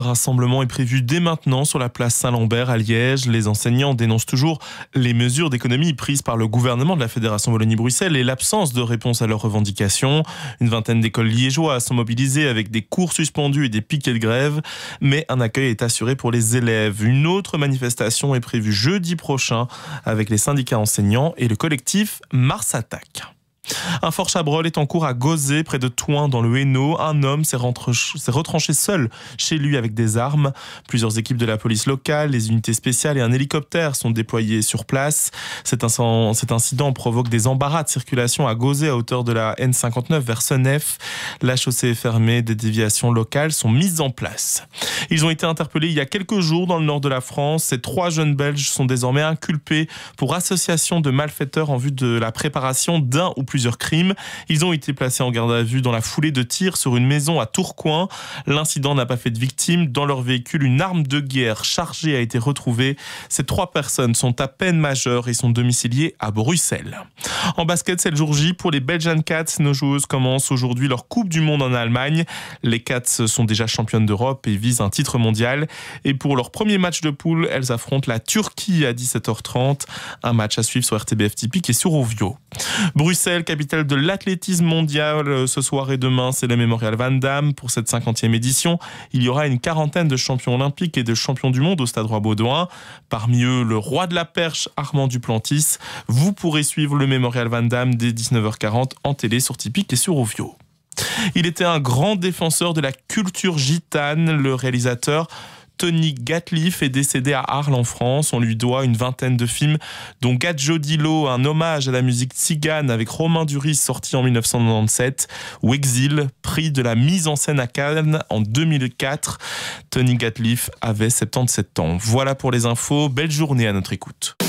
Rassemblement est prévu dès maintenant sur la place Saint-Lambert à Liège. Les enseignants dénoncent toujours les mesures d'économie prises par le gouvernement de la Fédération Wallonie-Bruxelles et l'absence de réponse à leurs revendications. Une vingtaine d'écoles liégeoises sont mobilisées avec des cours suspendus et des piquets de grève, mais un accueil est assuré pour les élèves. Une autre manifestation est prévue jeudi prochain avec les syndicats enseignants et le collectif Mars Attaque. Un fort Chabrol est en cours à Gauzé, près de Thoin, dans le Hainaut. Un homme s'est retranché seul chez lui avec des armes. Plusieurs équipes de la police locale, les unités spéciales et un hélicoptère sont déployés sur place. Cet incident provoque des embarras de circulation à Gauzé à hauteur de la N59 vers Senef. La chaussée est fermée, des déviations locales sont mises en place. Ils ont été interpellés il y a quelques jours dans le nord de la France. Ces 3 jeunes Belges sont désormais inculpés pour association de malfaiteurs en vue de la préparation d'un ou plusieurs crimes. Ils ont été placés en garde à vue dans la foulée de tirs sur une maison à Tourcoing. L'incident n'a pas fait de victimes. Dans leur véhicule, une arme de guerre chargée a été retrouvée. Ces 3 personnes sont à peine majeures et sont domiciliées à Bruxelles. En basket, c'est le jour J pour les Belgian Cats. Nos joueuses commencent aujourd'hui leur Coupe du Monde en Allemagne. Les Cats sont déjà championnes d'Europe et visent un titre mondial. Et pour leur premier match de poule, elles affrontent la Turquie à 17h30. Un match à suivre sur RTBF Typique et sur Ovio. Bruxelles, capitale de l'athlétisme mondial, ce soir et demain, c'est le Mémorial Van Damme. Pour cette 50e édition, il y aura une quarantaine de champions olympiques et de champions du monde au Stade Roi-Baudouin. Parmi eux, le roi de la perche, Armand Duplantis. Vous pourrez suivre le Mémorial Van Damme dès 19h40 en télé sur Typique et sur Ovio. Il était un grand défenseur de la culture gitane, le réalisateur Tony Gatliff est décédé à Arles en France. On lui doit une vingtaine de films, dont Gadjodilo, un hommage à la musique tzigane avec Romain Duris, sorti en 1997, ou Exil, prix de la mise en scène à Cannes en 2004. Tony Gatliff avait 77 ans. Voilà pour les infos. Belle journée à notre écoute.